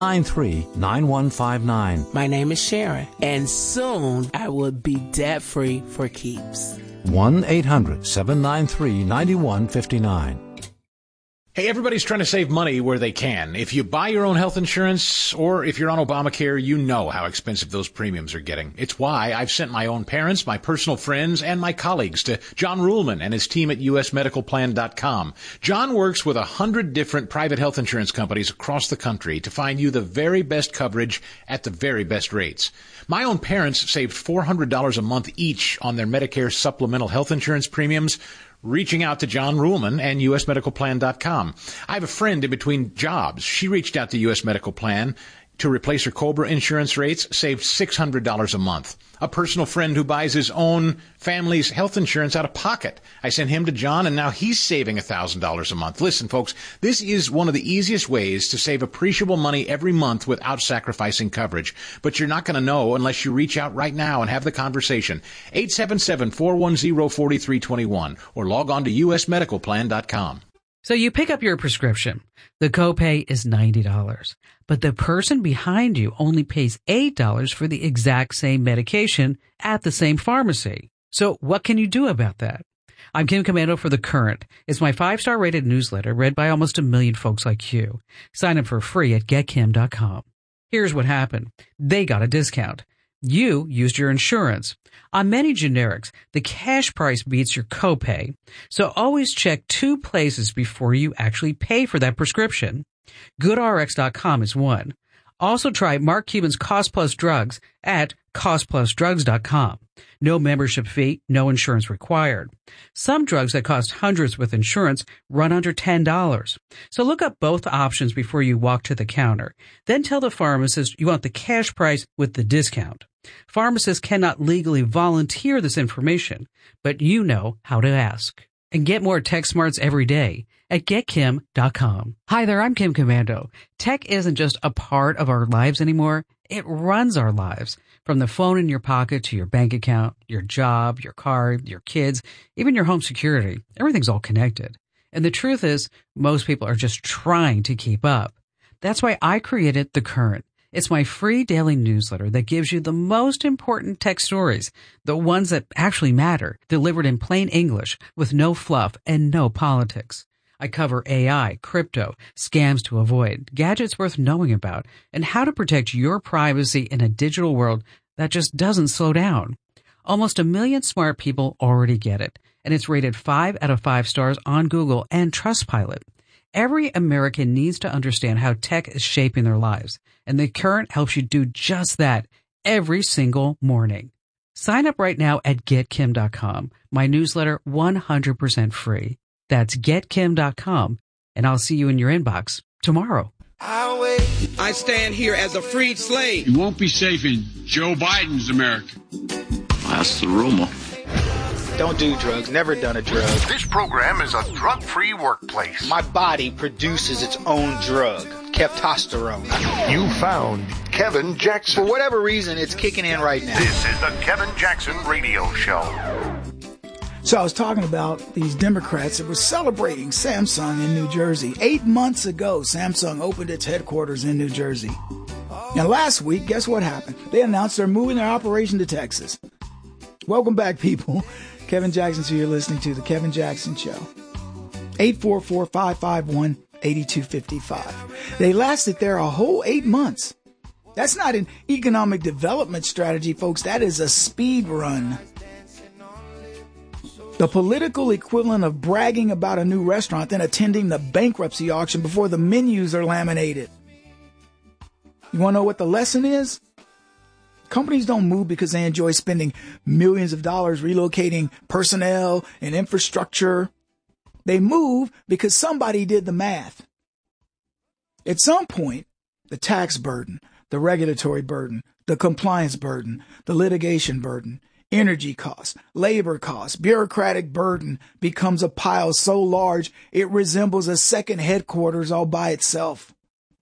9159. My name is Sharon, and soon I will be debt-free for keeps. 1-800-793-9159. Hey, everybody's trying to save money where they can. If you buy your own health insurance or if you're on Obamacare, you know how expensive those premiums are getting. It's why I've sent my own parents, my personal friends, and my colleagues to John Ruhlman and his team at usmedicalplan.com. John works with 100 different private health insurance companies across the country to find you the very best coverage at the very best rates. My own parents saved $400 a month each on their Medicare supplemental health insurance premiums, reaching out to John Ruhlman and usmedicalplan.com. I have a friend in between jobs. She reached out to US Medical Plan to replace her COBRA insurance rates, saved $600 a month. A personal friend who buys his own family's health insurance out of pocket. I sent him to John, and now he's saving $1,000 a month. Listen, folks, this is one of the easiest ways to save appreciable money every month without sacrificing coverage. But you're not going to know unless you reach out right now and have the conversation. 877-410-4321 or log on to usmedicalplan.com. So you pick up your prescription. The copay is $90, but the person behind you only pays $8 for the exact same medication at the same pharmacy. So what can you do about that? I'm Kim Komando for The Current. It's my 5-star rated newsletter read by almost 1 million folks like you. Sign up for free at getkim.com. Here's what happened. They got a discount. You used your insurance. On many generics, the cash price beats your copay. So always check 2 places before you actually pay for that prescription. GoodRx.com is one. Also try Mark Cuban's Cost Plus Drugs at costplusdrugs.com. No membership fee, no insurance required. Some drugs that cost hundreds with insurance run under $10. So look up both options before you walk to the counter. Then tell the pharmacist you want the cash price with the discount. Pharmacists cannot legally volunteer this information, but you know how to ask. And get more tech smarts every day at getkim.com. Hi there, I'm Kim Komando. Tech isn't just a part of our lives anymore. It runs our lives. From the phone in your pocket to your bank account, your job, your car, your kids, even your home security. Everything's all connected. And the truth is, most people are just trying to keep up. That's why I created The Current. It's my free daily newsletter that gives you the most important tech stories, the ones that actually matter, delivered in plain English with no fluff and no politics. I cover AI, crypto, scams to avoid, gadgets worth knowing about, and how to protect your privacy in a digital world that just doesn't slow down. Almost 1 million smart people already get it, and it's rated 5 out of 5 stars on Google and Trustpilot. Every American needs to understand how tech is shaping their lives, and The Current helps you do just that every single morning. Sign up right now at getkim.com. My newsletter 100% free. That's getkim.com, and I'll see you in your inbox tomorrow. I stand here as a freed slave. You won't be safe in Joe Biden's America. That's the rumor. Don't do drugs. Never done a drug. This program is a drug-free workplace. My body produces its own drug, testosterone. You found Kevin Jackson. For whatever reason, it's kicking in right now. This is the Kevin Jackson Radio Show. So I was talking about these Democrats that were celebrating Samsung in New Jersey. 8 months ago, Samsung opened its headquarters in New Jersey. And last week, guess what happened? They announced they're moving their operation to Texas. Welcome back, people. Kevin Jackson, so you're listening to The Kevin Jackson Show. 844-551-8255. They lasted there a whole 8 months. That's not an economic development strategy, folks. That is a speed run. The political equivalent of bragging about a new restaurant, then attending the bankruptcy auction before the menus are laminated. You want to know what the lesson is? Companies don't move because they enjoy spending millions of dollars relocating personnel and infrastructure. They move because somebody did the math. At some point, the tax burden, the regulatory burden, the compliance burden, the litigation burden, energy costs, labor costs, bureaucratic burden becomes a pile so large it resembles a second headquarters all by itself.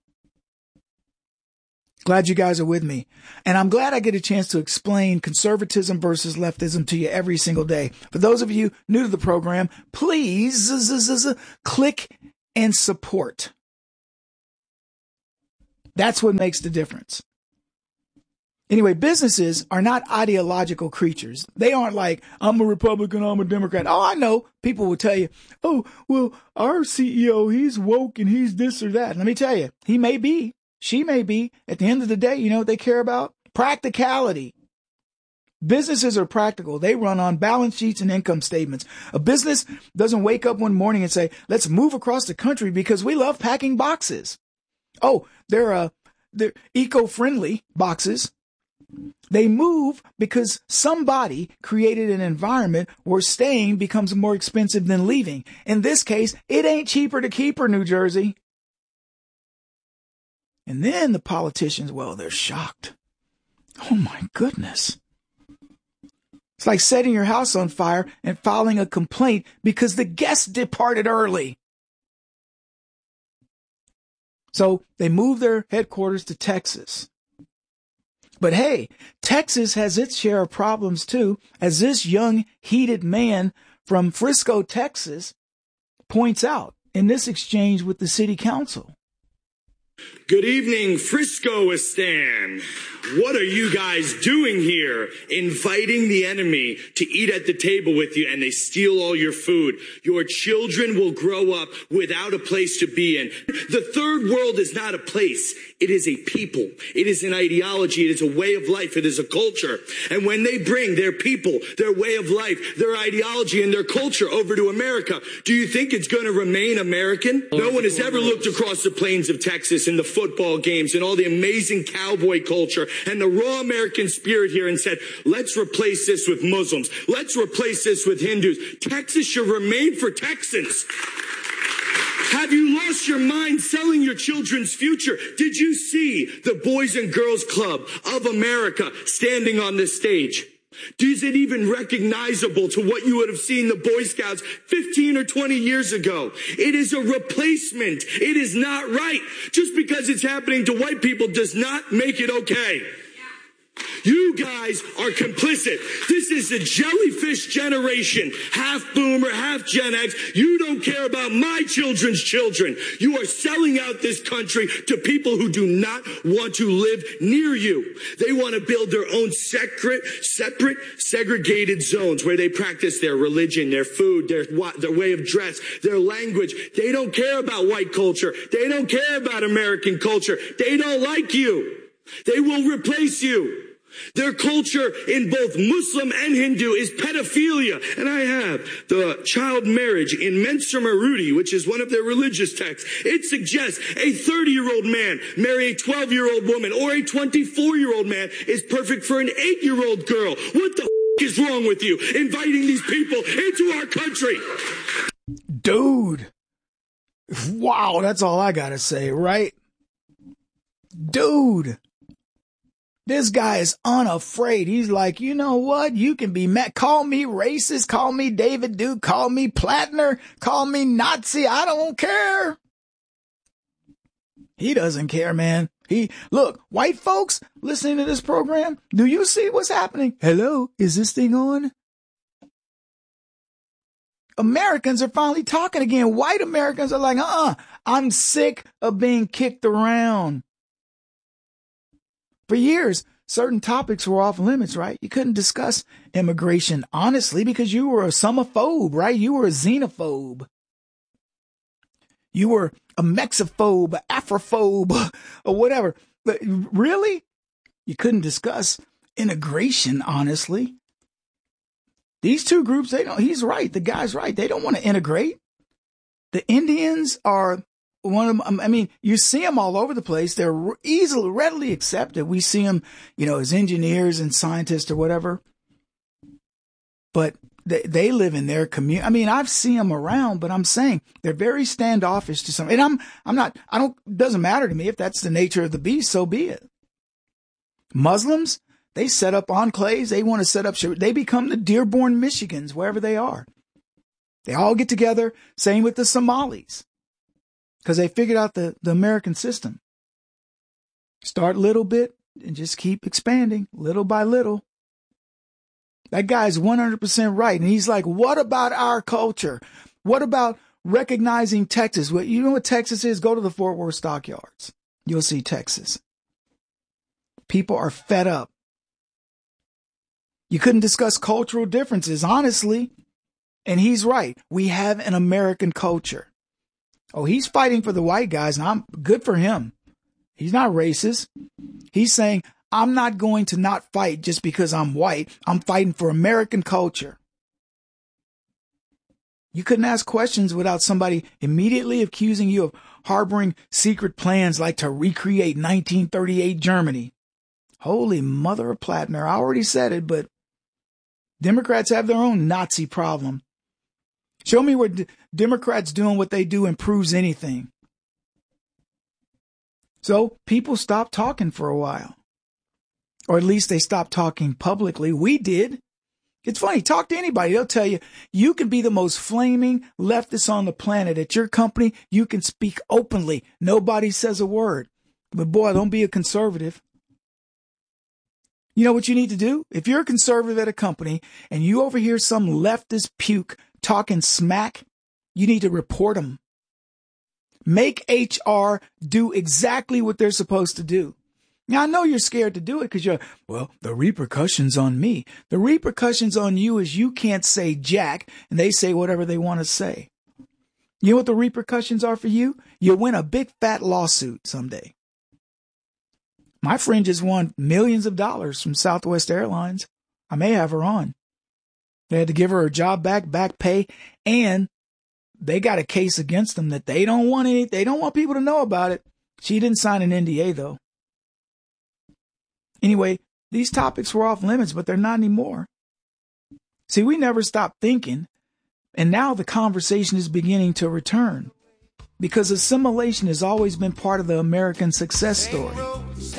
Glad you guys are with me. And I'm glad I get a chance to explain conservatism versus leftism to you every single day. For those of you new to the program, please click and support. That's what makes the difference. Anyway, businesses are not ideological creatures. They aren't like, I'm a Republican, I'm a Democrat. Oh, I know. People will tell you, oh, well, our CEO, he's woke and he's this or that. Let me tell you, he may be, she may be. At the end of the day, you know what they care about? Practicality. Businesses are practical. They run on balance sheets and income statements. A business doesn't wake up one morning and say, let's move across the country because we love packing boxes. Oh, they're eco-friendly boxes. They move because somebody created an environment where staying becomes more expensive than leaving. In this case, it ain't cheaper to keep her, New Jersey. And then the politicians, well, they're shocked. Oh my goodness. It's like setting your house on fire and filing a complaint because the guests departed early. So they moved their headquarters to Texas. But hey, Texas has its share of problems too, as this young, heated man from Frisco, Texas, points out in this exchange with the city council. Good evening, Friscoistan. What are you guys doing here? Inviting the enemy to eat at the table with you, and they steal all your food. Your children will grow up without a place to be in. The third world is not a place. It is a people. It is an ideology. It is a way of life. It is a culture. And when they bring their people, their way of life, their ideology, and their culture over to America, do you think it's going to remain American? No one has ever looked across the plains of Texas and the football games and all the amazing cowboy culture and the raw American spirit here and said, let's replace this with Muslims. Let's replace this with Hindus. Texas should remain for Texans. Have you lost your mind selling your children's future? Did you see the Boys and Girls Club of America standing on this stage? Is it even recognizable to what you would have seen the Boy Scouts 15 or 20 years ago? It is a replacement. It is not right. Just because it's happening to white people does not make it okay. You guys are complicit. This is the jellyfish generation. Half boomer, half Gen X. You don't care about my children's children. You are selling out this country to people who do not want to live near you. They want to build their own separate, segregated zones where they practice their religion, their food, their way of dress, their language. They don't care about white culture. They don't care about American culture. They don't like you. They will replace you. Their culture in both Muslim and Hindu is pedophilia. And I have the child marriage in Mensur Marudi, which is one of their religious texts. It suggests a 30-year-old man marry a 12-year-old woman, or a 24-year-old man is perfect for an 8-year-old girl. What the is wrong with you inviting these people into our country? Dude. Wow, that's all I gotta say, right? Dude. This guy is unafraid. He's like, you know what? You can be mad. Call me racist. Call me David Duke. Call me Plattner. Call me Nazi. I don't care. He doesn't care, man. Look, white folks listening to this program, do you see what's happening? Hello, is this thing on? Americans are finally talking again. White Americans are like, I'm sick of being kicked around. For years, certain topics were off limits, right? You couldn't discuss immigration honestly because you were a Islamophobe, right? You were a xenophobe. You were a Mexophobe, Afrophobe, or whatever. But really? You couldn't discuss integration honestly. These two groups, he's right. The guy's right. They don't want to integrate. The Indians are one of them. I mean, you see them all over the place. They're readily accepted. We see them, as engineers and scientists or whatever. But they live in their community. I mean, I've seen them around, but I'm saying they're very standoffish to some. And it doesn't matter to me if that's the nature of the beast, so be it. Muslims, they set up enclaves. They want to set up, they become the Dearborn, Michigans, wherever they are. They all get together. Same with the Somalis. Because they figured out the American system. Start little bit and just keep expanding little by little. That guy's 100% right. And he's like, what about our culture? What about recognizing Texas? Well, you know what Texas is? Go to the Fort Worth stockyards. you'll see Texas. People are fed up. You couldn't discuss cultural differences, honestly. And he's right. We have an American culture. Oh, he's fighting for the white guys, and I'm good for him. He's not racist. He's saying, I'm not going to not fight just because I'm white. I'm fighting for American culture. You couldn't ask questions without somebody immediately accusing you of harboring secret plans like to recreate 1938 Germany. Holy mother of Plattner. I already said it, but Democrats have their own Nazi problem. Show me where Democrats doing what they do improves anything. So people stopped talking for a while. Or at least they stopped talking publicly. We did. It's funny. Talk to anybody. They'll tell you, you can be the most flaming leftist on the planet. At your company, you can speak openly. Nobody says a word. But boy, don't be a conservative. You know what you need to do? If you're a conservative at a company and you overhear some leftist puke talking smack, you need to report them. Make HR do exactly what they're supposed to do. Now, I know you're scared to do it because the repercussions on me. The repercussions on you is you can't say jack and they say whatever they want to say. You know what the repercussions are for you? You'll win a big fat lawsuit someday. My friend just won millions of dollars from Southwest Airlines. I may have her on. They had to give her job back pay, and they got a case against them that they don't want people to know about it. She didn't sign an NDA though. Anyway, these topics were off limits, but they're not anymore. See, we never stopped thinking, and now the conversation is beginning to return because assimilation has always been part of the American success story.